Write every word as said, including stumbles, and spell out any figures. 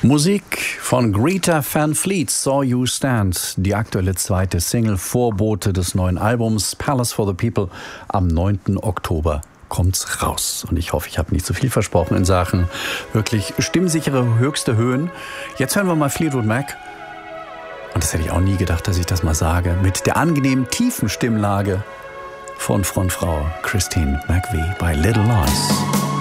Musik von Greta Van Fleet, Saw You Stand, die aktuelle zweite Single, Vorbote des neuen Albums Palace for the People. Am neunten Oktober kommt's raus. Und ich hoffe, ich habe nicht zu viel versprochen in Sachen wirklich stimmsichere höchste Höhen. Jetzt hören wir mal Fleetwood Mac. Und das hätte ich auch nie gedacht, dass ich das mal sage. Mit der angenehmen tiefen Stimmlage von Frontfrau Christine McVie bei Little Lies.